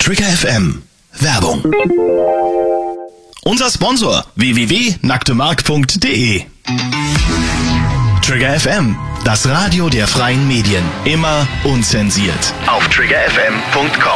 Trigger FM Werbung. Unser Sponsor www.nacktemark.de. Trigger FM, das Radio der freien Medien. Immer unzensiert. Auf triggerfm.com.